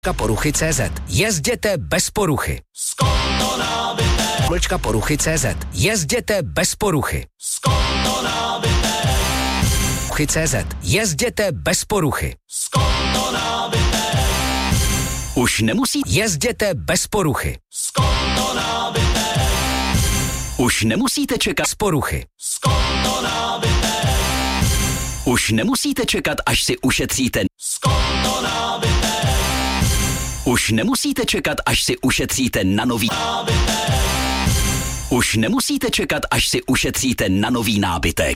Poruchy.cz. Jezděte bez poruchy. Poruchy.cz. Jezděte bez poruchy. Poruchy.cz. Jezděte bez poruchy. Už nemusí. Jezděte bez poruchy. Už nemusíte čekat z poruchy. Už nemusíte čekat, až si ušetříte. Už nemusíte čekat, až si ušetříte na nový. Už nemusíte čekat, až si ušetříte na nový nábytek.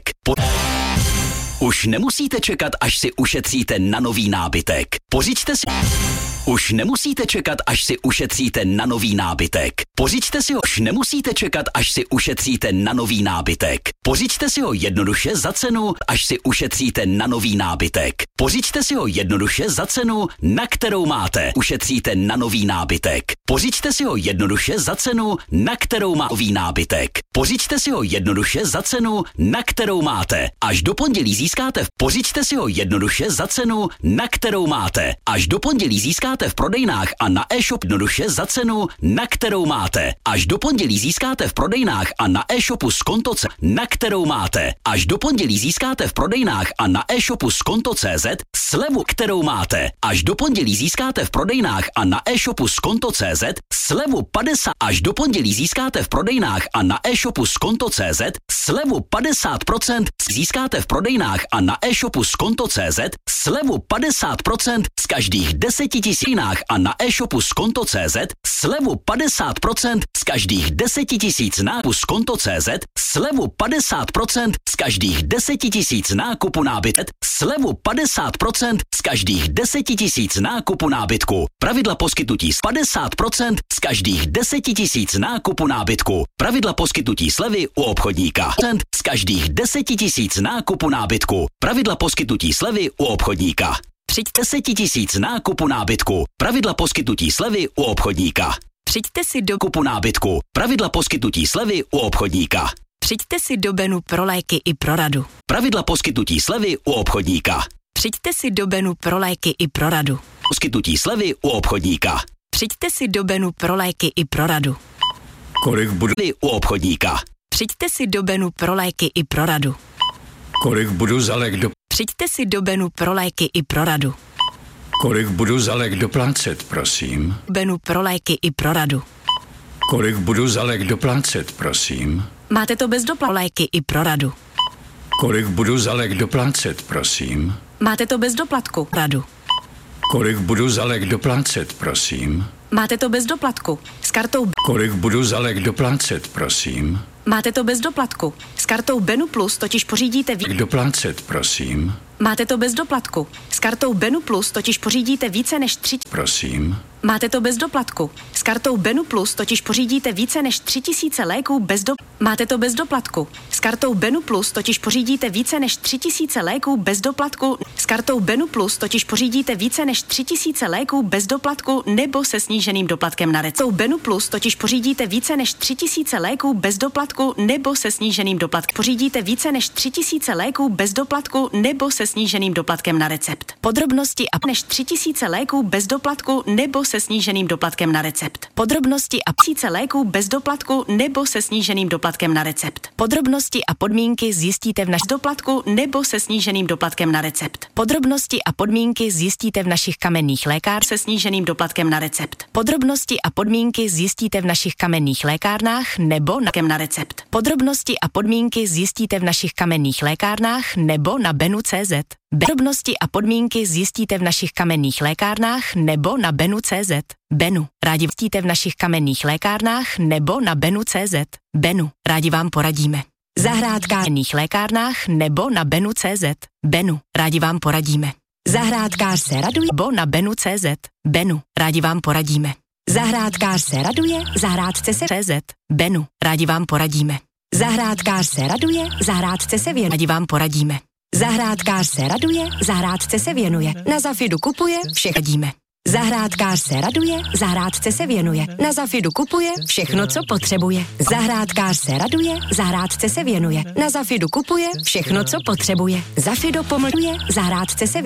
Už nemusíte čekat, až si ušetříte na nový nábytek. Pořiďte si. Už nemusíte čekat, až si ušetříte na nový nábytek. Pořiďte si ho. Už nemusíte čekat, až si ušetříte na nový nábytek. Pořiďte si ho jednoduše za cenu, až si ušetříte na nový nábytek. Pořiďte si ho jednoduše za cenu, na kterou máte. Ušetříte na nový nábytek. Pořiďte si ho jednoduše za cenu, na kterou má nový nábytek. Pořiďte si ho jednoduše za cenu, na kterou máte. Až do pondělí získáte. Pořiďte si ho jednoduše za cenu, na kterou máte. Až do pondělí získáte v prodejnách a na e-shop jednoduše za cenu, na kterou máte. Až do pondělí získáte v prodejnách a na e-shopu z konto.cz, na kterou máte. Až do pondělí získáte v prodejnách a na e-shopu z konto.cz slevu, kterou máte. Až do pondělí získáte v prodejnách a na e-shopu z konto.cz slevu 50. Až do pondělí získáte v prodejnách a na e-shopu z konto.cz slevu 50%. Získáte v prodejnách a na e-shopu z konto.cz slevu 50% z každých 10 000 a na e-shopu z konto.cz slevu 50% z každých 10 000 nákupů z konto.cz slevu 50% z každých 10 000 nákupu nábytek slevu 50% z každých 10 000 nákupu nábytku. Pravidla poskytnutí 50% z každých 10 000 nákupu nábytku. Pravidla poskytnutí slevy u obchodníka. Z každých 10 000 nákupu nábytku. Pravidla poskytnutí slevy u obchodníka. Přijďte 10 000 nákupu nábytku. Pravidla poskytnutí slevy u obchodníka. Přijďte si do kupu nábytku. Pravidla poskytnutí slevy u obchodníka. Přijďte si do Benu pro léky i pro radu. Pravidla poskytnutí slevy u obchodníka. Přijďte si do Benu pro léky i pro radu. Poskytnutí slevy u obchodníka. Přijďte si do Benu pro léky i pro radu. Kolik budu u obchodníka. Přijďte si do Benu pro léky i pro radu. Kolik budu za lék do... Přijďte si do Benu pro léky i pro radu. Kolik budu za lék doplácet, prosím? Benu pro léky i pro radu. Kolik budu za lék doplácet, prosím? Máte to bez léky i pro radu. Kolik budu za lék doplácet, prosím? Máte to bez doplatku, radu. Kolik budu za lék doplácet, prosím? Máte to bez doplatku. S kartou... Kolik budu za lék doplácet, prosím? Máte to bez doplatku. S kartou Benu Plus totiž pořídíte... Doplácet, prosím. Máte to bez doplatku. S kartou Benu Plus totiž pořídíte více než 3... Prosím. Máte to bez doplatku. S kartou Benu Plus totiž pořídíte více než 3000 léků bez Máte to bez doplatku. S kartou Benu Plus totiž pořídíte více než 3000 léků bez doplatku. S kartou Benu Plus totiž pořídíte více než 3000 léků bez doplatku nebo se sníženým doplatkem na recept. Benu Plus totiž pořídíte více než 3000 léků bez doplatku nebo se sníženým doplatkem. Pořídíte více než 3000 léků bez doplatku nebo se sníženým doplatkem na recept. Podrobnosti a než 3000 léků bez doplatku nebo se sníženým doplatkem na recept. Podrobnosti a 1000 léků bez doplatku nebo se sníženým doplatkem na recept. Podrobnosti a podmínky zjistíte v našem doplatku nebo se sníženým doplatkem na recept. Podrobnosti a podmínky zjistíte v našich kamenných lékárnách se sníženým doplatkem na recept. Podrobnosti a podmínky zjistíte v našich kamenných lékárnách nebo na recept. Podrobnosti a podmínky zjistíte v našich kamenných lékárnách nebo na Benu.cz. Podrobnosti a podmínky zjistíte v našich kamenných lékárnách nebo na Benu.cz. Benu, rádi zjistíte v našich kamenných lékárnách nebo na Benu.cz. Benu, rádi vám poradíme. Zahrádka v kamenných lékárnách nebo na Benu.cz. Benu, rádi vám poradíme. Zahrádkář se raduje nebo na Benu.cz. Benu, rádi vám poradíme. Zahrádkář se raduje, zahrádce se CZ. Benu, rádi vám poradíme. Zahrádkář se raduje, zahrádce se věnuje. Rádi vám poradíme. Zahrádkář se raduje, zahrádce se věnuje. Na Zafidu kupuje, všechno radíme. Zahrádkář se raduje, zahrádce se věnuje. Na Zafidu kupuje všechno, co potřebuje. Zahrádkář se raduje, zahrádce se věnuje. Na Zafidu kupuje všechno, co potřebuje. Zafido pomlčuje, zahrádce se věnuje.